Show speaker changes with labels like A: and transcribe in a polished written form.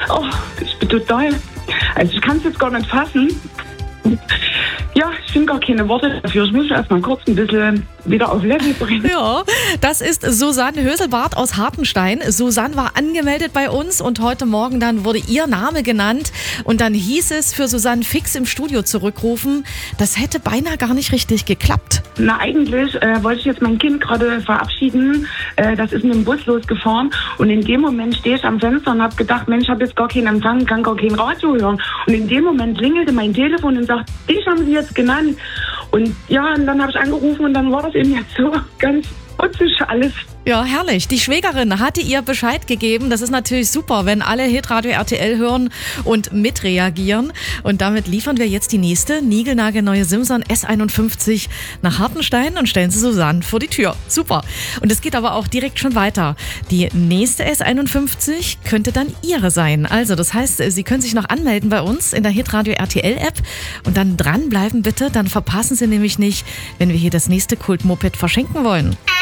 A: Oh, ich bin total. Also ich kann es jetzt gar nicht fassen. Ja, ich finde gar keine Worte dafür. Ich muss erst mal kurz ein bisschen wieder auf Level bringen.
B: Ja, das ist Susanne Höselbart aus Hartenstein. Susanne war angemeldet bei uns und heute Morgen dann wurde ihr Name genannt und dann hieß es für Susanne fix im Studio zurückrufen. Das hätte beinahe gar nicht richtig geklappt.
A: Na, eigentlich wollte ich jetzt mein Kind gerade verabschieden. Das ist mit dem Bus losgefahren und in dem Moment stehe ich am Fenster und habe gedacht, Mensch, ich habe jetzt gar keinen Empfang, kann gar kein Radio hören. Und in dem Moment klingelte mein Telefon und sagt, dich haben sie jetzt genannt. Und ja, und dann habe ich angerufen und dann war das eben jetzt so ganz putzig alles.
B: Ja, herrlich. Die Schwägerin hatte ihr Bescheid gegeben. Das ist natürlich super, wenn alle Hitradio RTL hören und mitreagieren. Und damit liefern wir jetzt die nächste niegelnagelneue Simson S51 nach Hartenstein und stellen sie Susanne vor die Tür. Super. Und es geht aber auch direkt schon weiter. Die nächste S51 könnte dann ihre sein. Also das heißt, Sie können sich noch anmelden bei uns in der Hitradio RTL App und dann dranbleiben bitte. Dann verpassen Sie nämlich nicht, wenn wir hier das nächste Kult-Moped verschenken wollen.